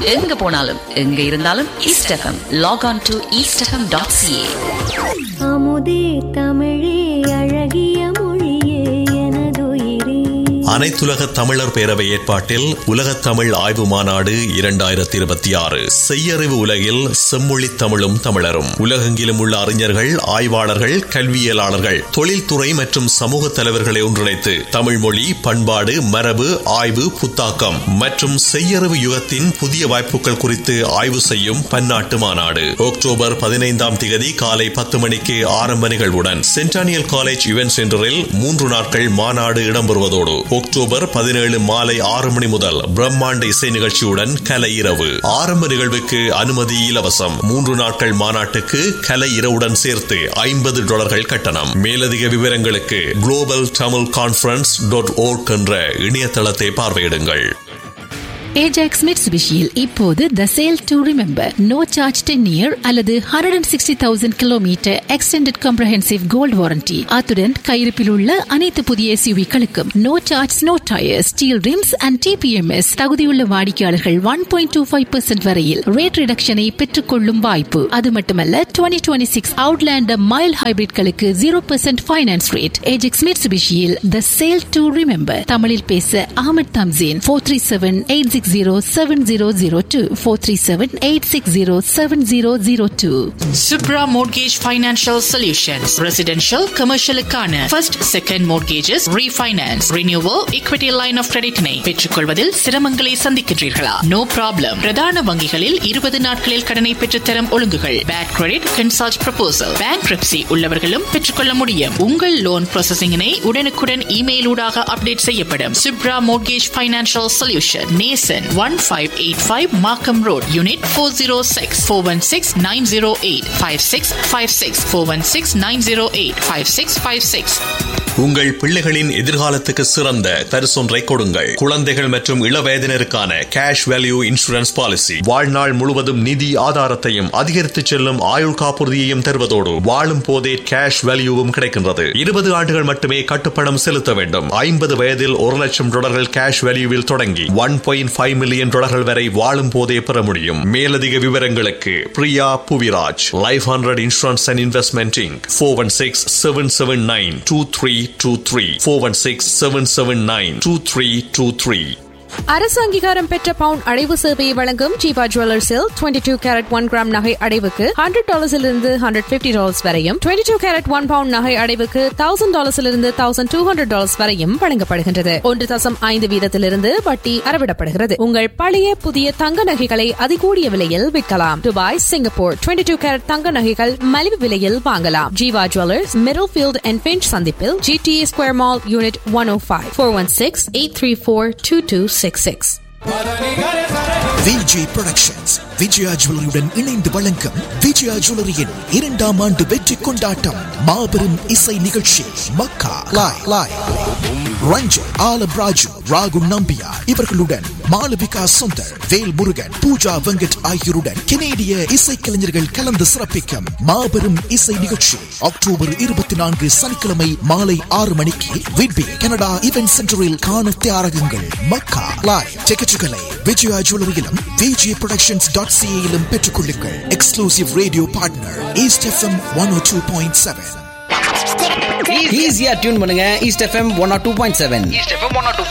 எங்க போனாலும் எங்க இருந்தாலும் east FM. Lock on to eastfm.ca. அமுதே தமிழே அழகிய மொழியே எனதுயிரே. அனைத்துலக தமிழர் பேரவை ஏற்பாட்டில் உலகத் தமிழ் ஆய்வு மாநாடு 2026. செய்யறிவு உலகில் செம்மொழி தமிழும் தமிழரும். உலகெங்கிலும் உள்ள அறிஞர்கள், ஆய்வாளர்கள், கல்வியலாளர்கள், தொழில்துறை மற்றும் சமூக தலைவர்களை ஒன்றிணைத்து தமிழ் மொழி, பண்பாடு, மரபு, ஆய்வு, புத்தாக்கம் மற்றும் செய்யறிவு யுகத்தின் புதிய வாய்ப்புகள் குறித்து ஆய்வு செய்யும் பன்னாட்டு மாநாடு. அக்டோபர் 15 காலை 10 மணிக்கு ஆரம்ப நிகழ்வுடன் சென்டானியல் காலேஜ் இவென்ட் சென்டரில் 3 நாட்கள் மாநாடு இடம்பெறுவதோடு அக்டோபர் 17 மாலை 6 மணி முதல் பிரம்மாண்ட இசை நிகழ்ச்சியுடன் கலை இரவு. ஆரம்ப நிகழ்வுக்கு அனுமதி இலவசம். 3 நாட்கள் மாநாட்டுக்கு கலை இரவுடன் சேர்த்து $50 கட்டணம். மேலதிக விவரங்களுக்கு globaltamilconference.org என்ற இணையதளத்தை பார்வையிடுங்கள். ஏஜாக்ஸ் மிட்சுபிஷியில் இப்போது த sale to remember no charge 10 year அல்லது 160,000 kilometre extended comprehensive gold warranty. அத்துடன் கையிருப்பில் உள்ள அனைத்து புதிய SUV-களுக்கும் no charge, no tyre, steel rims and TPMS. தகுதியுள்ள வாடிக்கையாளர்கள் 1.25% வரையில் ரேட் ரிடக்ஷனை பெற்றுக் கொள்ளும் வாய்ப்பு. அது மட்டுமல்ல 2026 Outlander mile ஹைபிரிட்களுக்கு 0% finance rate. Ajax மிட்சுபிஷியில் the sale to remember. தமிழில் பேச Ahmed Thamseen. 437-860-7002 437-860-7002. Subra Mortgage Financial Solutions. Residential, commercial-க்கான first, second mortgages, refinance, renewal, equity line of credit-னை பெற்றுக்கொள்வதில் சிரமங்களை சந்திக்கின்றீர்களா? No problem. பிரதான வங்கிகளில் 20 நாட்களில் கடனை பெற்றுத்தரும் ஒழுங்குகள். Bad credit, consult proposal. Bankruptcy உள்ளவர்களும் பெற்றுக்கொள்ள முடியும். உங்கள் லோன் ப்ராசஸிங்கினை உடனுக்குடன் இமெயில் ஊடாக அப்டேட் செய்யப்படும். Subra Mortgage Financial Solution. Nason 1585 Markham Road, Unit 406. 416-908-5656. 416-908-5656. உங்கள் பிள்ளைகளின் எதிர்காலத்துக்கு சிறந்த பரிசொன்றை கொடுங்கள். குழந்தைகள் மற்றும் இளவயதினருக்கான கேஷ் வேல்யூ இன்சூரன்ஸ் பாலிசி. வாழ்நாள் முழுவதும் நிதி ஆதாரத்தையும் அதிகரித்து செல்லும் ஆயுள் காப்புறுதியையும் தருவதோடு வாழும் போதே கேஷ் வேல்யூவும் கிடைக்கின்றது. 20 ஆண்டுகள் மட்டுமே கட்டுப்பணம் செலுத்த வேண்டும். 50 வயதில் $1,00,000 கேஷ் வேல்யூவில் தொடங்கி $1.5 மில்லியன் வரை வாழும் போதே பெற முடியும். மேலதிக விவரங்களுக்கு Priya Puviraj, life 100 insurance and investment Inc. 416-779-2323. 416-779-2323. அரசு அங்கீகாரம் பெற்ற பவுன் அடைவு சேவையை வழங்கும் ஜீவா ஜுவல்லர்ஸில் 22 கேரட் 1 கிராம் நகை அடைவுக்கு $100 $150 வரையும், 22 கேரட் 1 பவுண்ட் நகை அடைவுக்கு $1,000 $1,200 வரையும் வழங்கப்படுகின்றது. 1.5 வீதத்திலிருந்து வட்டி அறவிடப்படுகிறது. உங்கள் பழைய புதிய தங்க நகைகளை அதிகூடிய விலையில் விற்கலாம். துபாய், சிங்கப்பூர் 22 கேரட் தங்க நகைகள் மலிவு விலையில் வாங்கலாம். Jeeva jewellers, middle field and pinch சந்திப்பில் GTA square mall unit 105. 416-834-2266. Vijay productions Vijaya ஜுவல்லரியுடன் இணைந்து வழங்கும் விஜயா ஜுவல்லரியின் 2ஆம் ஆண்டு வெற்றி கொண்டாட்டம். மாபெரும் இசை நிகழ்ச்சி மக்கா லாய் ரஞ்சன், ஆலம் ராஜு, ராகு நம்பியா இவர்களுடன் மாளவிகா சுந்தர், வேல் முருகன், பூஜா வெங்கட் ஆகியோருடன் கெனேடிய இசைக்கலைஞர்கள் கலந்து சிறப்பிக்கும் மாபெரும் இசை நிகழ்ச்சி அக்டோபர் 24 சனிக்கிழமை மாலை 6 மணிக்கு விட்பி கனடா இவென்ட் சென்டரில் காண தயாராகுங்கள். மக்கா லாய் டிக்கெட்டுகளை விஜயா ஜுவல்லரியிலும் VJProductions.ca பெற்றுக் கொள்ளுங்கள். Exclusive radio partner east FM 102.7. ஈஸியா டியூன் பண்ணுங்க ஈஸ்ட் எஃப்எம் 102.7.